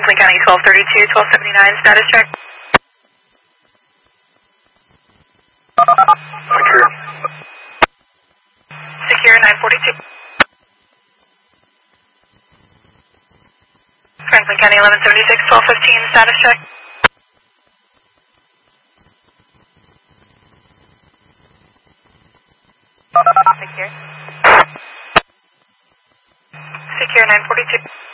Franklin County 1232, 1279, status check. Secure. Secure 942. Franklin County 1176, 1215, status check. Secure. Secure 942.